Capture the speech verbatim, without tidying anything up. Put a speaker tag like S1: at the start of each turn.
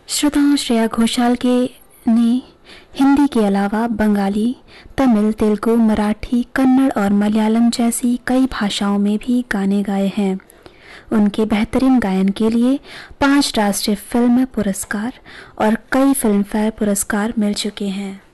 S1: श्रोताओं, श्रेया घोषाल के ने हिंदी के अलावा बंगाली, तमिल, तेलुगु, मराठी, कन्नड़ और मलयालम जैसी कई भाषाओं में भी गाने गाए हैं। उनके बेहतरीन गायन के लिए पांच राष्ट्रीय फिल्म पुरस्कार और कई फिल्मफेयर पुरस्कार मिल चुके हैं।